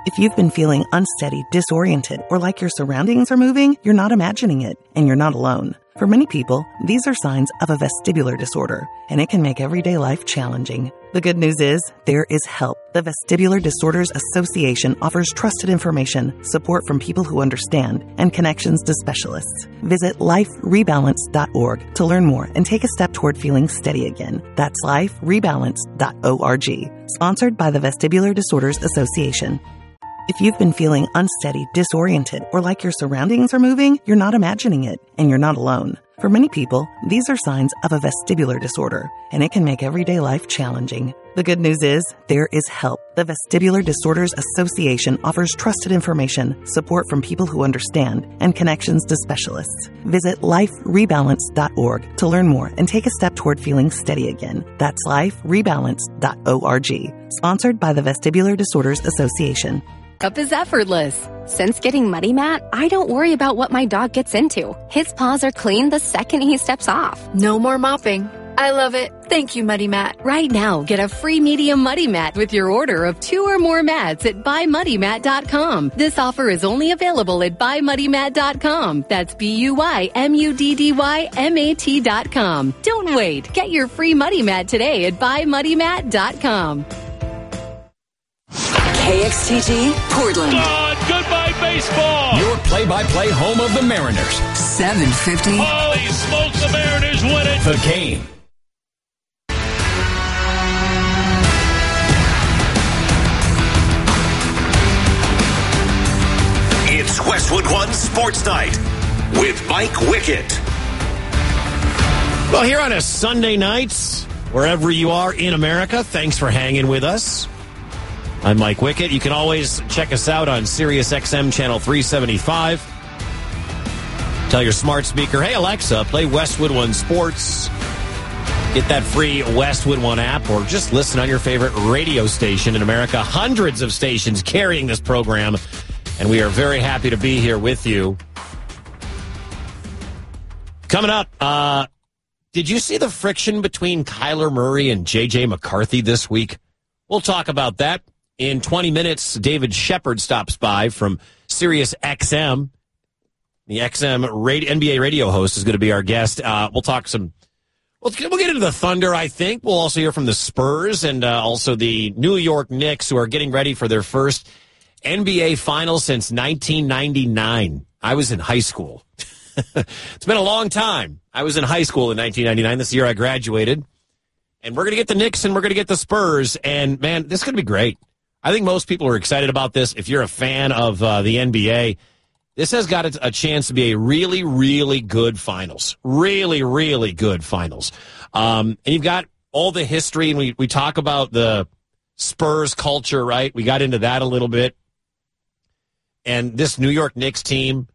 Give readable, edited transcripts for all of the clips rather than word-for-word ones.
If you've been feeling unsteady, disoriented, or like your surroundings are moving, you're not imagining it, and you're not alone. For many people, these are signs of a vestibular disorder, and it can make everyday life challenging. The good news is, there is help. The Vestibular Disorders Association offers trusted information, support from people who understand, and connections to specialists. Visit liferebalance.org to learn more and take a step toward feeling steady again. That's liferebalance.org. Sponsored by the Vestibular Disorders Association. If you've been feeling unsteady, disoriented, or like your surroundings are moving, you're not imagining it, and you're not alone. For many people, these are signs of a vestibular disorder, and it can make everyday life challenging. The good news is, there is help. The Vestibular Disorders Association offers trusted information, support from people who understand, and connections to specialists. Visit liferebalance.org to learn more and take a step toward feeling steady again. That's liferebalance.org. Sponsored by the Vestibular Disorders Association. Up is effortless. Since getting Muddy Mat, I don't worry about what my dog gets into. His paws are clean the second he steps off. No more mopping. I love it. Thank you, Muddy Mat. Right now, get a free medium Muddy Mat with your order of 2 or more mats at buymuddymat.com. This offer is only available at buymuddymat.com. That's BUYMUDDYMAT.com. Don't wait. Get your free Muddy Mat today at buymuddymat.com. KXTG, Portland. Goodbye, baseball. Your play-by-play home of the Mariners. 750. Holy smokes, the Mariners win it. The Game. It's Westwood One Sports Night with Mike Wickett. Well, here on a Sunday night, wherever you are in America, thanks for hanging with us. I'm Mike Wickett. You can always check us out on Sirius XM Channel 375. Tell your smart speaker, hey, Alexa, play Westwood One Sports. Get that free Westwood One app or just listen on your favorite radio station in America. Hundreds of stations carrying this program, and we are very happy to be here with you. Coming up, did you see the friction between Kyler Murray and J.J. McCarthy this week? We'll talk about that. In 20 minutes, David Shepard stops by from Sirius XM. The XM NBA radio host is going to be our guest. We'll talk some. We'll get into the Thunder, I think. We'll also hear from the Spurs and also the New York Knicks, who are getting ready for their first NBA final since 1999. I was in high school. It's been a long time. I was in high school in 1999. This year I graduated. And we're going to get the Knicks and we're going to get the Spurs. And, man, this is going to be great. I think most people are excited about this. If you're a fan of the NBA, this has got a chance to be a really, really good finals. Really, really good finals. And you've got all the history, and we talk about the Spurs culture, right? We got into that a little bit. And this New York Knicks team,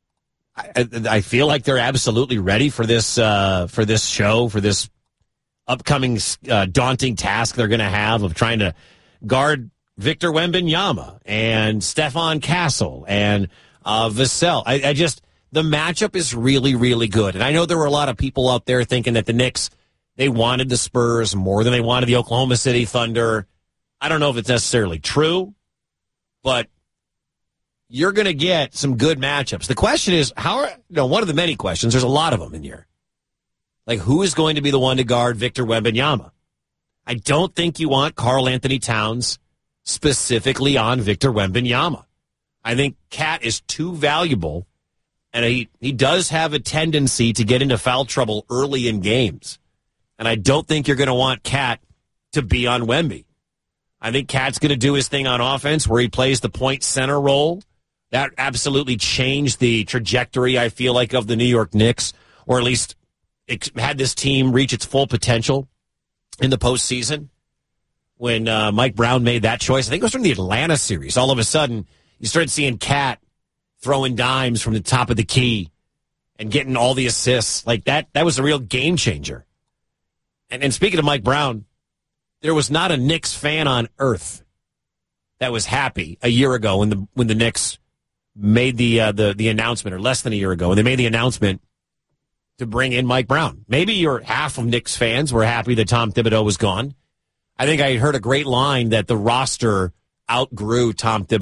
I feel like they're absolutely ready for this show, for this upcoming daunting task they're going to have of trying to guard Victor Wembanyama and Stephon Castle and Vassell. I just, the matchup is really, really good. And I know there were a lot of people out there thinking that the Knicks, they wanted the Spurs more than they wanted the Oklahoma City Thunder. I don't know if it's necessarily true, but you're going to get some good matchups. The question is, one of the many questions, there's a lot of them in here. Like, who is going to be the one to guard Victor Wembanyama? I don't think you want Karl Anthony Towns specifically on Victor Wembanyama. I think Cat is too valuable, and he does have a tendency to get into foul trouble early in games. And I don't think you're going to want Cat to be on Wemby. I think Cat's going to do his thing on offense where he plays the point center role. That absolutely changed the trajectory, I feel like, of the New York Knicks, or at least had this team reach its full potential in the postseason when Mike Brown made that choice. I think it was from the Atlanta series. All of a sudden, you started seeing Cat throwing dimes from the top of the key and getting all the assists. Like that was a real game changer. And speaking of Mike Brown, there was not a Knicks fan on earth that was happy a year ago when the Knicks made the announcement, or less than a year ago, when they made the announcement to bring in Mike Brown. Maybe half of Knicks fans were happy that Tom Thibodeau was gone. I think I heard a great line that the roster outgrew Tom Thibodeau.